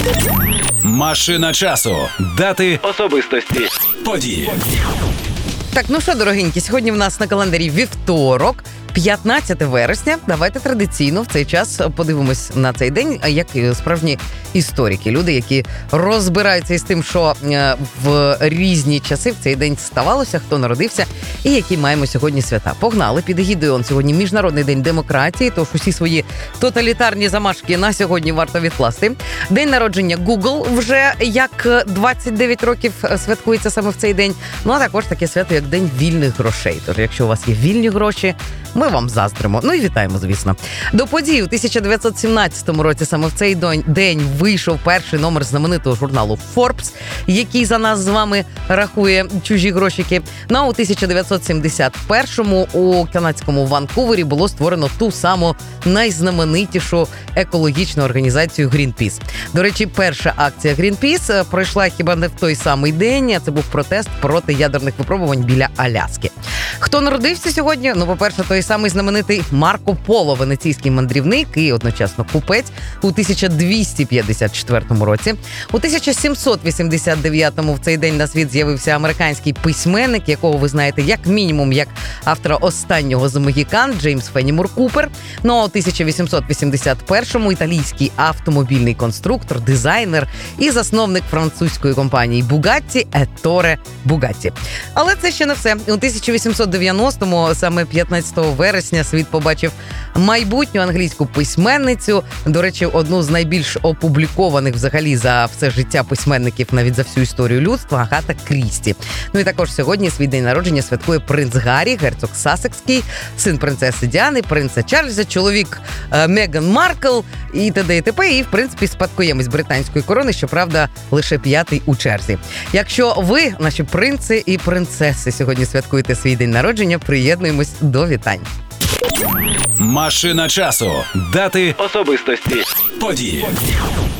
Машина часу. Дати, Особистості. події. Так, ну що, дорогенькі, сьогодні в нас на календарі вівторок, 15 вересня. Давайте традиційно в цей час подивимось на цей день, як справжні історики, люди, які розбираються із тим, що в різні часи в цей день ставалося, хто народився і які маємо сьогодні свята. Погнали, під егідою сьогодні Міжнародний день демократії, тож усі свої тоталітарні замашки на сьогодні варто відкласти. День народження Google вже як 29 років святкується саме в цей день. Ну а також таке свято, як День вільних грошей. Тож, якщо у вас є вільні гроші, ми вам заздримо. Ну і вітаємо, звісно. До подій у 1917 році саме в цей день вийшов перший номер знаменитого журналу Forbes, який за нас з вами рахує чужі грошики. Ну а у 1971-му у канадському Ванкувері було створено ту саму найзнаменитішу екологічну організацію Greenpeace. До речі, перша акція Greenpeace пройшла хіба не в той самий день, це був протест проти ядерних випробувань біля Аляски. Хто народився сьогодні? Ну, по-перше, той самий знаменитий Марко Поло, венеційський мандрівник і одночасно купець у 1254 році. У 1789-му в цей день на світ з'явився американський письменник, якого ви знаєте як мінімум як автора «Останнього з Могікан» Джеймс Феннімор Купер. Ну а у 1881-му італійський автомобільний конструктор, дизайнер і засновник французької компанії Бугатті Етторе Бугатті. Але це ще не все. У 1890-му, саме 15 вересня, світ побачив майбутню англійську письменницю, до речі, одну з найбільш опублікованих взагалі за все життя письменників, навіть за всю історію людства, Агата Крісті. Ну і також сьогодні свій день народження святкує принц Гаррі, герцог Сассекський, син принцеси Діани, принца Чарльза, чоловік Меган Маркл і т.д. і т.п. І, в принципі, спадкоємець британської корони, щоправда, лише 5-й у черзі. Якщо ви, наші принци і принцеси, сьогодні святкуєте свій день народження, приєднуємось до вітань. Машина часу. Дати, Особистості. події.